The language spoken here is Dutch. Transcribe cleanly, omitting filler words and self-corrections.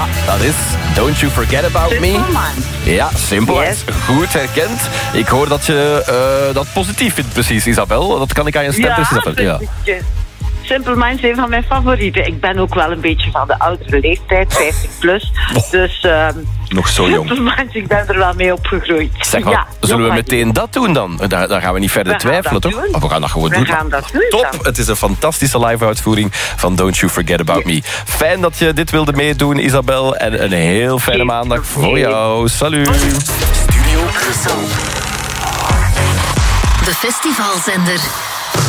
dat is Don't You Forget About Me. Simple Man. Ja, Simple Yes. Minds. Goed herkend. Ik hoor dat je dat positief vindt precies, Isabel. Dat kan ik aan je stem precies afhalen. Ja. Simple Minds is een van mijn favorieten. Ik ben ook wel een beetje van de oudere leeftijd, 50 plus. Dus Nog zo jong. Simple Minds, ik ben er wel mee opgegroeid. Zeg maar, zullen we meteen dat doen dan? Daar gaan we niet verder twijfelen, toch? Oh, we gaan dat gewoon doen. We gaan dat doen. Top, Dan. het is een fantastische live-uitvoering van Don't You Forget About Me. Fijn dat je dit wilde meedoen, Isabel. En een heel fijne maandag voor jou. Salut. Studio Brussel. De festivalzender.